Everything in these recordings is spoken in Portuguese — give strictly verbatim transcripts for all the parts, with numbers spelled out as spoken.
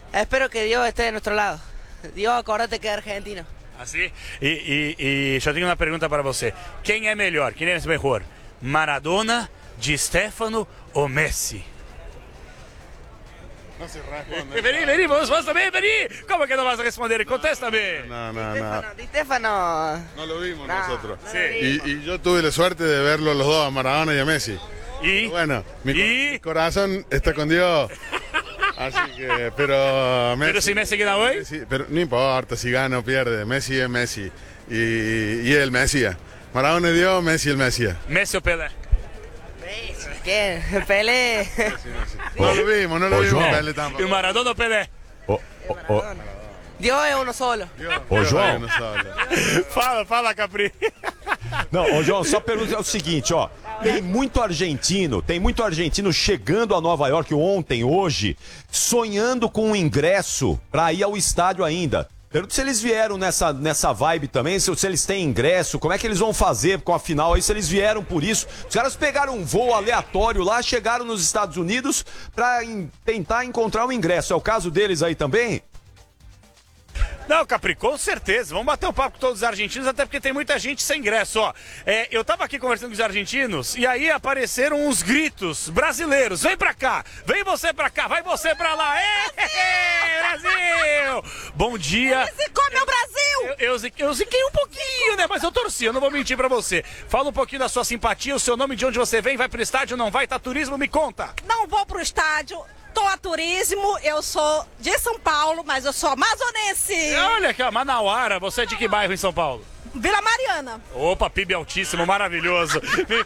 Espero que Dios esté de nuestro lado. Dios, acordate que es argentino. Assim? E, e, e eu tenho uma pergunta para você. Quem é melhor? Quem é melhor? Maradona, Di Stefano ou Messi? No se responde. Vení, vení, vos, vos também, vení. Como que não vas a responder? Contéstame. No, no, Di no. Stefano, Di Stefano. No lo vimos No, nosotros. no Sí. lo vimos. Y, y yo tuve la suerte de verlo los dos, a Maradona y a Messi. E? Bueno, mi, ¿Y? mi corazón está con Dios. Así que, pero Messi, Pero si Messi queda hoy. Messi- pero no importa si gana o pierde, Messi es Messi. Y, y el Mesías. Maradona es Dios, Messi el Mesías. Messi ou Pelé? Messi, ¿quién? Pelé. No lo vimos, no lo Ô, vimos. João. Pelé E tampoco. o Maradona ou Pelé? Ô, ô, ô, Dios es uno solo. Dios, Ô, Dios João. no sabe. Fala, fala, Capri. Não, ô João, só pergunta o seguinte, ó. Tem muito argentino, tem muito argentino chegando a Nova York ontem, hoje, sonhando com um ingresso pra ir ao estádio ainda. Pergunto se eles vieram nessa, nessa vibe também, se, se eles têm ingresso, como é que eles vão fazer com a final aí, se eles vieram por isso. Os caras pegaram um voo aleatório lá, chegaram nos Estados Unidos pra em- tentar encontrar um ingresso. É o caso deles aí também? Não, Capri, com certeza. Vamos bater um papo com todos os argentinos, até porque tem muita gente sem ingresso, ó. É, eu tava aqui conversando com os argentinos e aí apareceram uns gritos brasileiros. Vem pra cá, vem você pra cá, vai você pra lá. Ê, Brasil! Bom dia. Zicou meu Brasil! Eu, eu, zi- eu ziquei um pouquinho, né? Mas eu torci, eu não vou mentir pra você. Fala um pouquinho da sua simpatia, o seu nome, de onde você vem, vai pro estádio, não vai, tá turismo, me conta. Não vou pro estádio, tô a turismo, eu sou de São Paulo, mas eu sou amazonense. Olha aqui, ó, Manauara, você é de que bairro em São Paulo? Vila Mariana. Opa, P I B altíssimo, maravilhoso.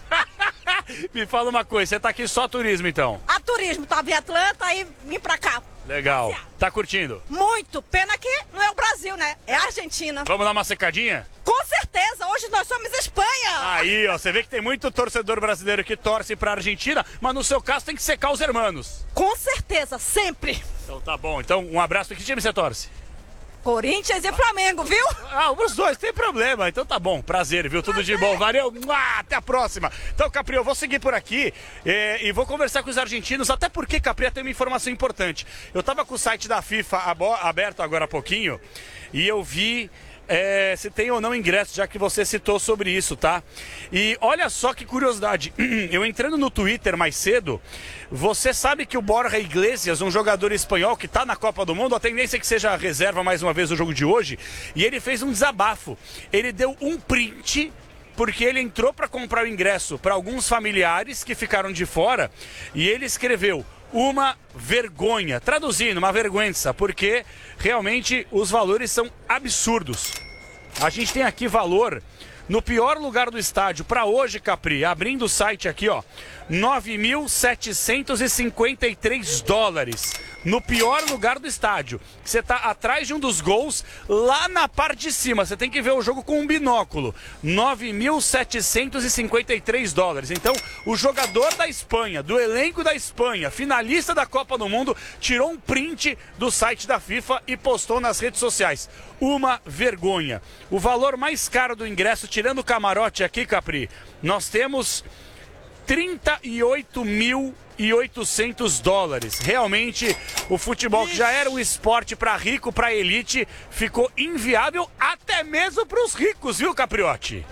Me, me fala uma coisa, você tá aqui só turismo então? A turismo, tava em Atlanta e vim pra cá. Legal. Tá curtindo? Muito. Pena que não é o Brasil, né? É a Argentina. Vamos dar uma secadinha? Com certeza, hoje nós somos Espanha. Aí, ó, você vê que tem muito torcedor brasileiro que torce pra Argentina, mas no seu caso tem que secar os hermanos. Com certeza, sempre. Então tá bom, então um abraço. Que time você torce? Corinthians e Flamengo, viu? Ah, os dois, tem problema. Então tá bom, prazer, viu? Tudo de bom. Valeu, ah, até a próxima. Então, Capri, eu vou seguir por aqui eh, e vou conversar com os argentinos, até porque, Capri, tem uma informação importante. Eu tava com o site da FIFA abo- aberto agora há pouquinho e eu vi eh, se tem ou não ingresso, já que você citou sobre isso, tá? E olha só que curiosidade. Eu entrando no Twitter mais cedo, você sabe que o Borja Iglesias, um jogador espanhol que está na Copa do Mundo, a tendência é que seja a reserva mais uma vez do jogo de hoje, e ele fez um desabafo. Ele deu um print porque ele entrou para comprar o ingresso para alguns familiares que ficaram de fora e ele escreveu: uma vergonha, traduzindo, uma vergüenza, porque realmente os valores são absurdos. A gente tem aqui valor no pior lugar do estádio para hoje, Capri, abrindo o site aqui, ó, nove mil setecentos e cinquenta e três dólares. No pior lugar do estádio. Você tá atrás de um dos gols, lá na parte de cima. Você tem que ver o jogo com um binóculo. nove mil setecentos e cinquenta e três dólares. Então, o jogador da Espanha, do elenco da Espanha, finalista da Copa do Mundo, tirou um print do site da FIFA e postou nas redes sociais. Uma vergonha. O valor mais caro do ingresso, tirando o camarote aqui, Capri, nós temos trinta e oito mil e oitocentos dólares. Realmente, o futebol, que já era um esporte para rico, para elite, ficou inviável até mesmo para os ricos, viu, Capriotti?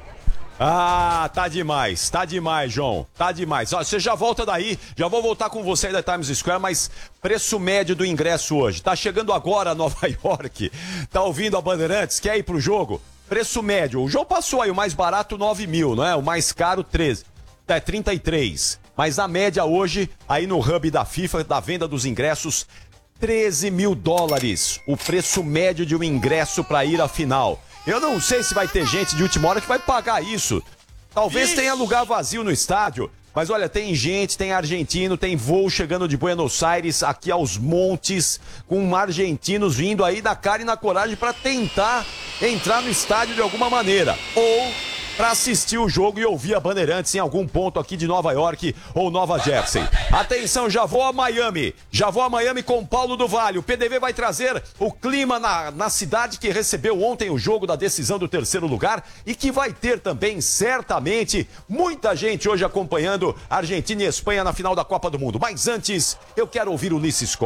Ah, tá demais, tá demais, João, tá demais. Ó, você já volta daí, já vou voltar com você aí da Times Square, mas preço médio do ingresso hoje. Tá chegando agora a Nova York, tá ouvindo a Bandeirantes, quer ir pro jogo? Preço médio, o João passou aí, o mais barato nove mil, não é? O mais caro treze, é trinta e três. Mas a média hoje, aí no hub da FIFA, da venda dos ingressos, treze mil dólares. O preço médio de um ingresso para ir à final. Eu não sei se vai ter gente de última hora que vai pagar isso. Talvez tenha lugar vazio no estádio. Mas olha, tem gente, tem argentino, tem voo chegando de Buenos Aires aqui aos montes, com argentinos vindo aí na cara e na coragem para tentar entrar no estádio de alguma maneira. Ou para assistir o jogo e ouvir a Bandeirantes em algum ponto aqui de Nova York ou Nova Jersey. Atenção, já vou a Miami. Já vou a Miami com Paulo do Vale. O P D V vai trazer o clima na, na cidade que recebeu ontem o jogo da decisão do terceiro lugar e que vai ter também, certamente, muita gente hoje acompanhando Argentina e Espanha na final da Copa do Mundo. Mas antes, eu quero ouvir o Ulisses Costa.